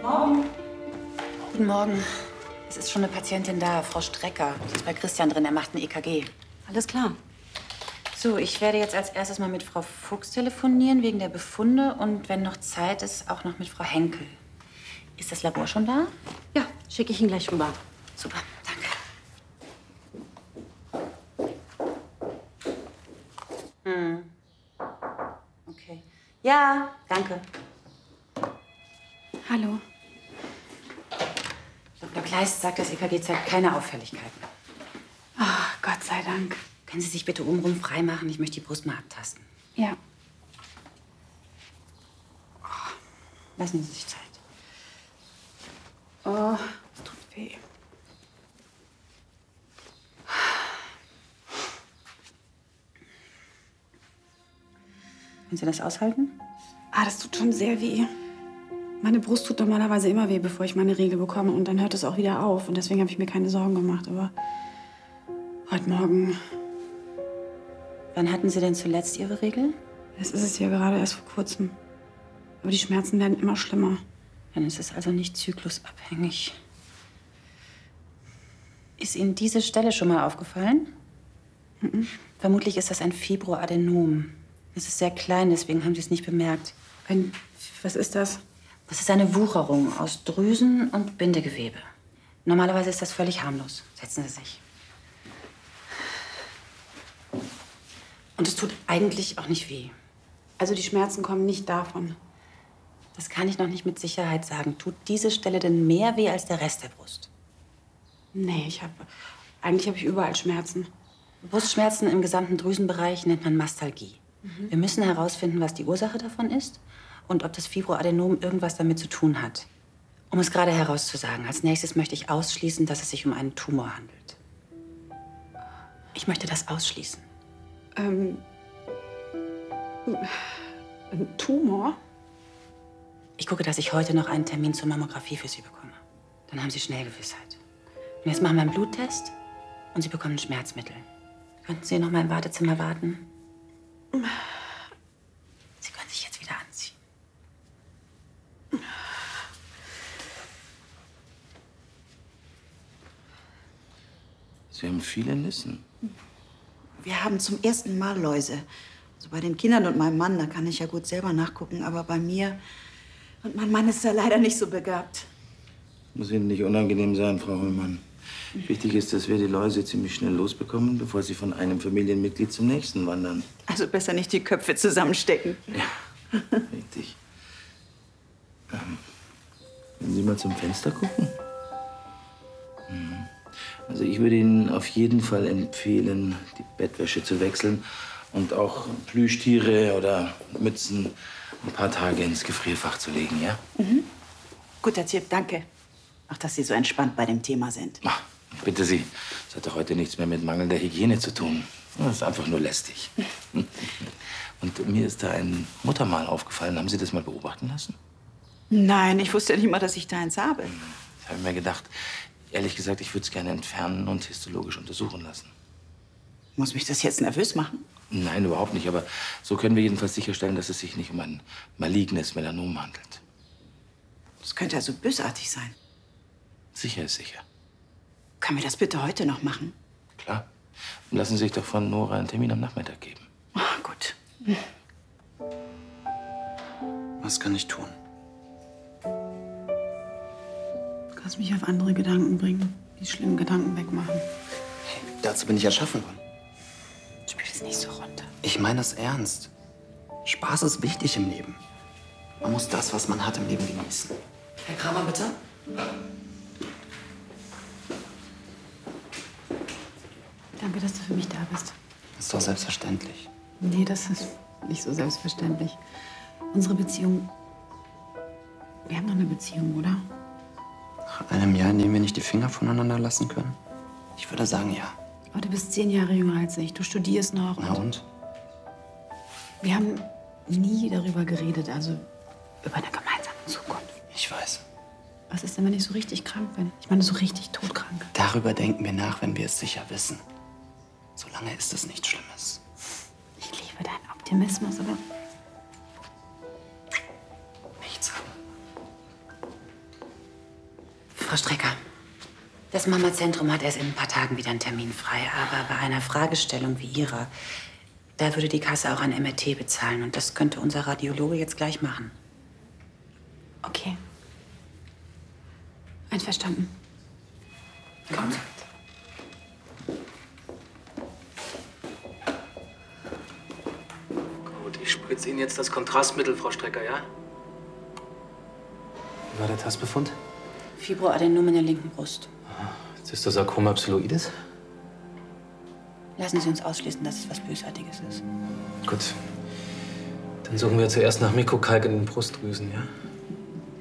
Morgen. Guten Morgen. Es ist schon eine Patientin da, Frau Strecker. Sie ist bei Christian drin, er macht ein EKG. Alles klar. So, ich werde jetzt als erstes mal mit Frau Fuchs telefonieren, wegen der Befunde. Und wenn noch Zeit ist, auch noch mit Frau Henkel. Ist das Labor schon da? Ja, schicke ich ihn gleich rüber. Super, danke. Okay. Ja, danke. Hallo. Dr. Kleist sagt, das EKG zeigt keine Auffälligkeiten. Ach, Gott sei Dank. Können Sie sich bitte obenrum freimachen? Ich möchte die Brust mal abtasten. Ja. Lassen Sie sich Zeit. Oh, es tut weh. Können Sie das aushalten? Das tut schon sehr weh. Meine Brust tut normalerweise immer weh, bevor ich meine Regel bekomme. Und dann hört es auch wieder auf. Und deswegen habe ich mir keine Sorgen gemacht. Aber heute Morgen... Wann hatten Sie denn zuletzt Ihre Regel? Das ist es ja gerade erst vor kurzem. Aber die Schmerzen werden immer schlimmer. Dann ist es also nicht zyklusabhängig. Ist Ihnen diese Stelle schon mal aufgefallen? Mhm. Vermutlich ist das ein Fibroadenom. Es ist sehr klein, deswegen haben Sie es nicht bemerkt. Was ist das? Das ist eine Wucherung aus Drüsen und Bindegewebe. Normalerweise ist das völlig harmlos. Setzen Sie sich. Und es tut eigentlich auch nicht weh. Also die Schmerzen kommen nicht davon. Das kann ich noch nicht mit Sicherheit sagen. Tut diese Stelle denn mehr weh als der Rest der Brust? Nee, eigentlich habe ich überall Schmerzen. Brustschmerzen im gesamten Drüsenbereich nennt man Mastalgie. Wir müssen herausfinden, was die Ursache davon ist und ob das Fibroadenom irgendwas damit zu tun hat. Um es gerade herauszusagen, als nächstes möchte ich ausschließen, dass es sich um einen Tumor handelt. Ich möchte das ausschließen. Ein Tumor? Ich gucke, dass ich heute noch einen Termin zur Mammographie für Sie bekomme. Dann haben Sie schnell Gewissheit. Und jetzt machen wir einen Bluttest und Sie bekommen ein Schmerzmittel. Könnten Sie noch mal im Wartezimmer warten? Sie können sich jetzt wieder anziehen. Sie haben viele Nissen. Wir haben zum ersten Mal Läuse. Also bei den Kindern und meinem Mann, da kann ich ja gut selber nachgucken. Aber bei mir und mein Mann ist da leider nicht so begabt. Muss Ihnen nicht unangenehm sein, Frau Hollmann. Wichtig ist, dass wir die Läuse ziemlich schnell losbekommen, bevor sie von einem Familienmitglied zum nächsten wandern. Also besser nicht die Köpfe zusammenstecken. Ja, richtig. Können Sie mal zum Fenster gucken? Also ich würde Ihnen auf jeden Fall empfehlen, die Bettwäsche zu wechseln und auch Plüschtiere oder Mützen ein paar Tage ins Gefrierfach zu legen, ja? Guter Tipp, danke. Auch, dass Sie so entspannt bei dem Thema sind. Ach, bitte Sie, das hat doch heute nichts mehr mit mangelnder Hygiene zu tun. Das ist einfach nur lästig. Und mir ist da ein Muttermal aufgefallen. Haben Sie das mal beobachten lassen? Nein, ich wusste ja nicht mal, dass ich da eins habe. Ich habe mir gedacht, ehrlich gesagt, ich würde es gerne entfernen und histologisch untersuchen lassen. Muss mich das jetzt nervös machen? Nein, überhaupt nicht. Aber so können wir jedenfalls sicherstellen, dass es sich nicht um ein malignes Melanom handelt. Das könnte also bösartig sein. Sicher ist sicher. Können wir das bitte heute noch machen? Klar. Und lassen Sie sich doch von Nora einen Termin am Nachmittag geben. Gut. Was kann ich tun? Du kannst mich auf andere Gedanken bringen, die schlimmen Gedanken wegmachen. Hey, dazu bin ich erschaffen worden. Spiel es nicht so runter. Ich meine das ernst. Spaß ist wichtig im Leben. Man muss das, was man hat, im Leben genießen. Herr Kramer, bitte. Danke, dass du für mich da bist. Das ist doch selbstverständlich. Nee, das ist nicht so selbstverständlich. Unsere Beziehung... Wir haben doch eine Beziehung, oder? Nach einem Jahr, in dem wir nicht die Finger voneinander lassen können? Ich würde sagen, ja. Aber du bist 10 Jahre jünger als ich. Du studierst noch. Na und? Wir haben nie darüber geredet, also über eine gemeinsame Zukunft. Ich weiß. Was ist denn, wenn ich so richtig krank bin? Ich meine, so richtig todkrank. Darüber denken wir nach, wenn wir es sicher wissen. Solange ist es nichts Schlimmes. Ich liebe deinen Optimismus, aber Nichts. Frau Strecker, das Mama-Zentrum hat erst in ein paar Tagen wieder einen Termin frei. Aber bei einer Fragestellung wie Ihrer, da würde die Kasse auch ein MRT bezahlen. Und das könnte unser Radiologe jetzt gleich machen. Okay. Einverstanden. Kommen Sie. Gut, ich spritze Ihnen jetzt das Kontrastmittel, Frau Strecker, ja? Wie war der Tastbefund? Fibroadenom in der linken Brust. Zystosarkom absiloides? Lassen Sie uns ausschließen, dass es was Bösartiges ist. Gut. Dann suchen wir zuerst nach Mikrokalk in den Brustdrüsen, ja?